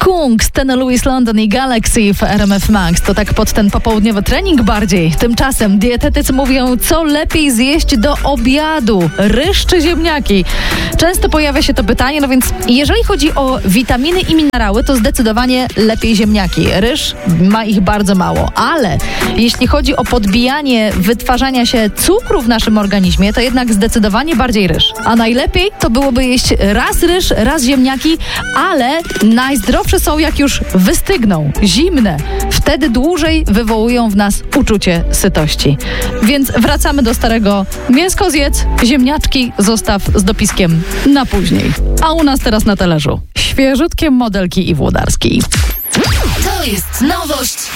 Kungs, Ten Louis London i Galaxy w RMF Max. To tak pod ten popołudniowy trening bardziej. Tymczasem dietetycy mówią, co lepiej zjeść do obiadu. Ryż czy ziemniaki? Często pojawia się to pytanie, no więc jeżeli chodzi o witaminy i minerały, to zdecydowanie lepiej ziemniaki. Ryż ma ich bardzo mało, ale jeśli chodzi o podbijanie wytwarzania się cukru w naszym organizmie, to jednak zdecydowanie bardziej ryż. A najlepiej to byłoby jeść raz ryż, raz ziemniaki, ale najzdrowsze są jak już wystygną, zimne. Wtedy dłużej wywołują w nas uczucie sytości. Więc wracamy do starego: mięsko zjedz, ziemniaczki zostaw z dopiskiem na później. A u nas teraz na talerzu świeżutkie Modelki i Włodarski. To jest nowość